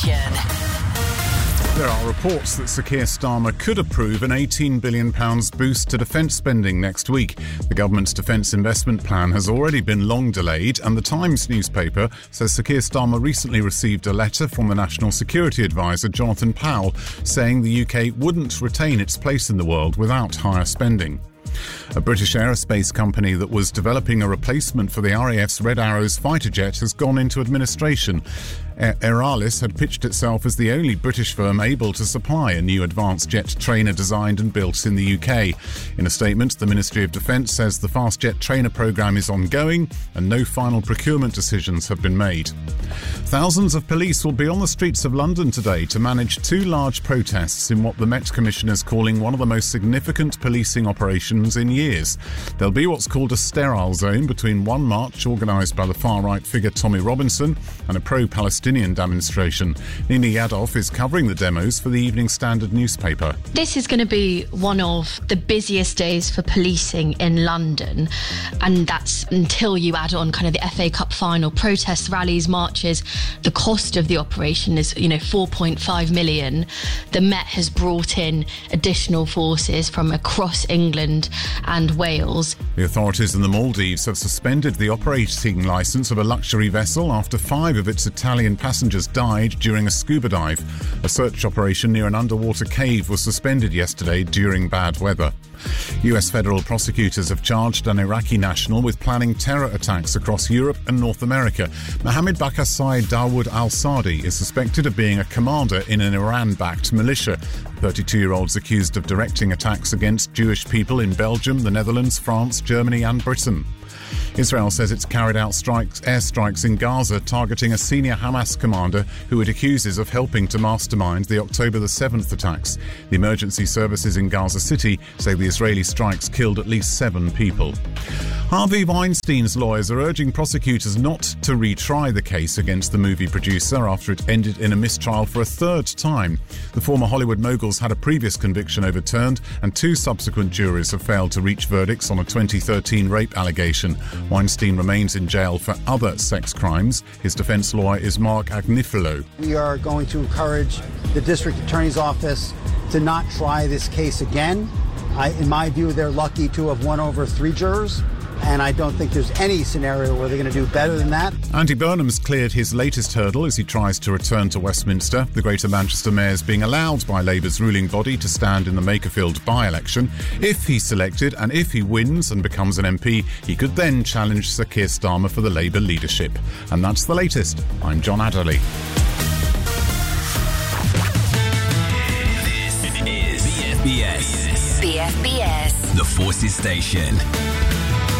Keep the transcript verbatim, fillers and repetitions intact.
Station. There are reports that Sir Keir Starmer could approve an eighteen billion pounds boost to defence spending next week. The government's defence investment plan has already been long delayed, and the Times newspaper says Sir Keir Starmer recently received a letter from the National Security Advisor Jonathan Powell saying the U K wouldn't retain its place in the world without higher spending. A British aerospace company that was developing a replacement for the R A F's Red Arrows fighter jet has gone into administration. Aeralis had pitched itself as the only British firm able to supply a new advanced jet trainer designed and built in the U K. In a statement, the Ministry of Defence says the fast jet trainer programme is ongoing and no final procurement decisions have been made. Thousands of police will be on the streets of London today to manage two large protests in what the Met Commissioner is calling one of the most significant policing operations in years. There'll be what's called a sterile zone between one march organised by the far-right figure Tommy Robinson and a pro-Palestinian demonstration. Nina Yadov is covering the demos for the Evening Standard newspaper. This is going to be one of the busiest days for policing in London, and that's until you add on kind of the F A Cup final, protests, rallies, marches. The cost of the operation is, you know, four point five million. The Met has brought in additional forces from across England and Wales. The authorities in the Maldives have suspended the operating licence of a luxury vessel after five of its Italian passengers died during a scuba dive. A search operation near an underwater cave was suspended yesterday during bad weather. U S federal prosecutors have charged an Iraqi national with planning terror attacks across Europe and North America. Mohammed Bakasai Dawood al-Sadi is suspected of being a commander in an Iran-backed militia. The thirty-two-year-old's accused of directing attacks against Jewish people in Belgium, the Netherlands, France, Germany and Britain. Israel says it's carried out strikes, airstrikes in Gaza targeting a senior Hamas commander who it accuses of helping to mastermind the October the seventh attacks. The emergency services in Gaza City say the Israeli strikes killed at least seven people. Harvey Weinstein's lawyers are urging prosecutors not to retry the case against the movie producer after it ended in a mistrial for a third time. The former Hollywood mogul's had a previous conviction overturned, and two subsequent juries have failed to reach verdicts on a twenty thirteen rape allegation. Weinstein remains in jail for other sex crimes. His defence lawyer is Mark Agnifilo. We are going to encourage the District Attorney's Office to not try this case again. I, in my view, they're lucky to have won over three jurors, and I don't think there's any scenario where they're going to do better than that. Andy Burnham's cleared his latest hurdle as he tries to return to Westminster. The Greater Manchester Mayor is being allowed by Labour's ruling body to stand in the Makerfield by-election. If he's selected and if he wins and becomes an M P, he could then challenge Sir Keir Starmer for the Labour leadership. And that's the latest. I'm John Adderley. This is B F B S. B F B S. The Forces Station.